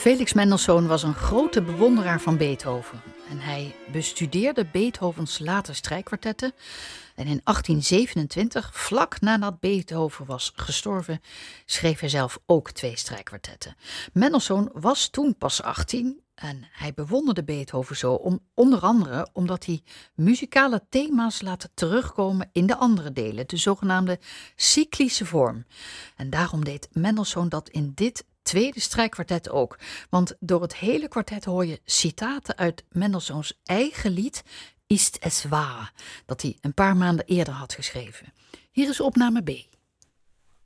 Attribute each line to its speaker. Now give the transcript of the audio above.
Speaker 1: Felix Mendelssohn was een grote bewonderaar van Beethoven. En hij bestudeerde Beethovens late strijkkwartetten. En in 1827, vlak nadat Beethoven was gestorven, schreef hij zelf ook 2 strijkkwartetten. Mendelssohn was toen pas 18 en hij bewonderde Beethoven zo, onder andere omdat hij muzikale thema's laat terugkomen in de andere delen, de zogenaamde cyclische vorm. En daarom deed Mendelssohn dat in dit tweede strijkkwartet ook. Want door het hele kwartet hoor je citaten uit Mendelssohns eigen lied Ist es wahr, dat hij een paar maanden eerder had geschreven. Hier is opname B.